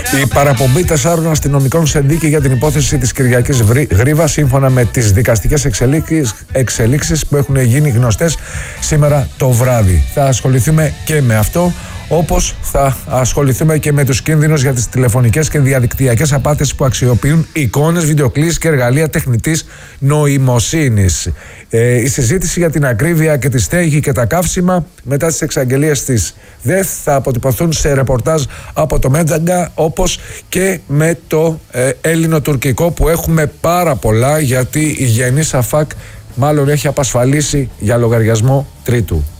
Η παραπομπή 4 αστυνομικών σε δίκη για την υπόθεση της Κυριακής Γρίβας, σύμφωνα με τις δικαστικές εξελίξεις που έχουν γίνει γνωστές σήμερα το βράδυ. Θα ασχοληθούμε και με αυτό, όπως θα ασχοληθούμε και με τους κίνδυνους για τις τηλεφωνικές και διαδικτυακές απάτες που αξιοποιούν εικόνες, βιντεοκλήσεις και εργαλεία τεχνητής νοημοσύνης. Η συζήτηση για την ακρίβεια και τη στέγη και τα καύσιμα μετά τις εξαγγελίες της ΔΕΘ θα αποτυπωθούν σε ρεπορτάζ από το Μέτζαγκα, όπως και με το Έλληνο-τουρκικό, που έχουμε πάρα πολλά, γιατί η Γενή Σαφάκ μάλλον έχει απασφαλίσει για λογαριασμό τρίτου.